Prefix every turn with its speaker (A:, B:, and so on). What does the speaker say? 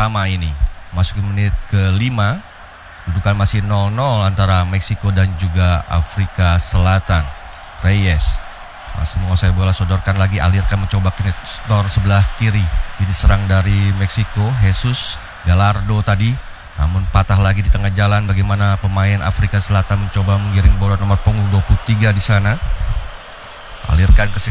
A: pertama ini. Masuk ke menit ke-5, kedudukan masih 0-0 antara Meksiko dan juga Afrika Selatan. Reyes masih menguasai bola, sodorkan lagi, alirkan, mencoba ke skor sebelah kiri. Ini serang dari Meksiko, Jesus Gallardo tadi, namun patah lagi di tengah jalan. Bagaimana pemain Afrika Selatan mencoba menggiring bola nomor punggung 23 di sana. Alirkan ke